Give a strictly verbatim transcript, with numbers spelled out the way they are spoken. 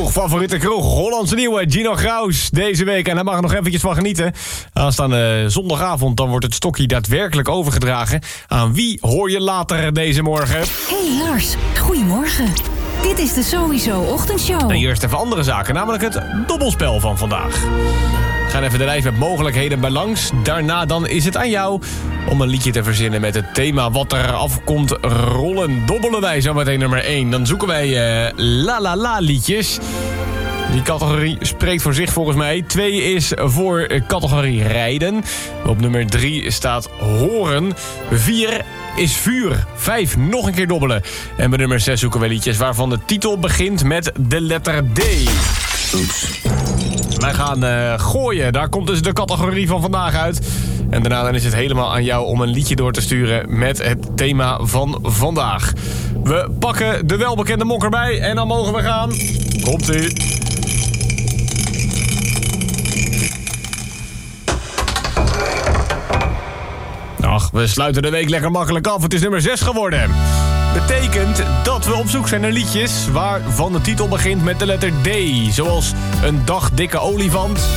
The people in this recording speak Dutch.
kroeg, favoriete kroeg, Hollandse Nieuwe, Gino Graus deze week. En daar mag er nog eventjes van genieten. Aanstaande zondagavond, dan wordt het stokje daadwerkelijk overgedragen. Aan wie hoor je later deze morgen? Hey Lars, goedemorgen. Dit is de Sowieso Ochtendshow. En eerst even andere zaken, namelijk het dobbelspel van vandaag. We gaan even de lijst met mogelijkheden bij langs. Daarna dan is het aan jou om een liedje te verzinnen met het thema wat er afkomt rollen. Dobbelen wij zo meteen nummer één. Dan zoeken wij uh, la la la liedjes. Die categorie spreekt voor zich volgens mij. Twee is voor categorie rijden. Op nummer drie staat horen. Vier is vuur. Vijf nog een keer dobbelen. En bij nummer zes zoeken we liedjes waarvan de titel begint met de letter D. Oeps. Wij gaan uh, gooien. Daar komt dus de categorie van vandaag uit. En daarna dan is het helemaal aan jou om een liedje door te sturen met het thema van vandaag. We pakken de welbekende mok erbij en dan mogen we gaan. Komt-ie. Ach, we sluiten de week lekker makkelijk af. Het is nummer zes geworden. Betekent dat we op zoek zijn naar liedjes waarvan de titel begint met de letter D. Zoals een dag dikke olifant,